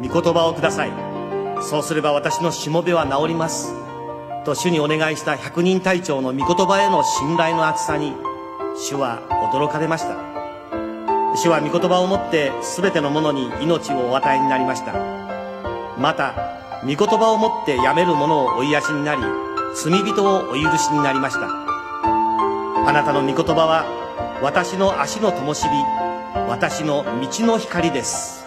御言葉をください。そうすれば私のしもべは治ります。と主にお願いした百人隊長の御言葉への信頼の厚さに、主は驚かれました。主は御言葉をもってすべてのものに命をお与えになりました。また、御言葉をもってやめる者をお癒しになり、罪人をお許しになりました。あなたの御言葉は私の足の灯火、私の道の光です。